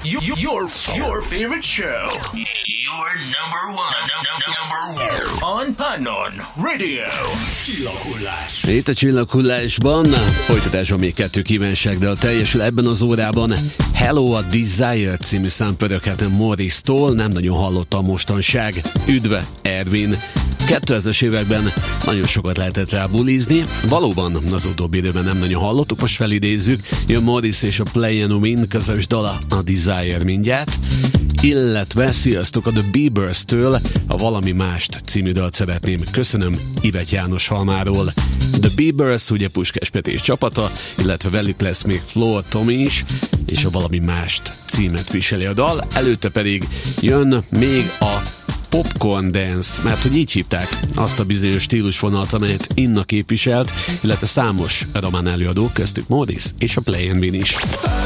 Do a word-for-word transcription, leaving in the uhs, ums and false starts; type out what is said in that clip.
your, your, your favorite show. Your number one, number one on Pannon Radio. Csillaghullás. Itt a Csillaghullásban folytatásban még kettő kívánságdal teljesül ebben az órában. Hello a Desire című szám pöröghetne Morris-tól, nem nagyon hallottam mostanság. Üdve, Ervin. kétezres években nagyon sokat lehetett rá bulizni. Valóban az utóbbi időben nem nagyon hallottuk, most felidézzük. Jön Morris és a Play and Win közös dala, a Desire mindjárt. Illetve sziasztok, a The Biebers-től a Valami Mást című dalt szeretném. Köszönöm Ivet János Halmáról. The Biebers, ugye Puskás Peti és csapata, illetve velük lesz még Flo Tomi is, és a Valami Mást címet viseli a dal. Előtte pedig jön még a Popcorn Dance, mert hogy így hívták azt a bizonyos stílusvonalat, amelyet Inna képviselt, illetve számos román előadók, köztük Morris és a Play and Win is.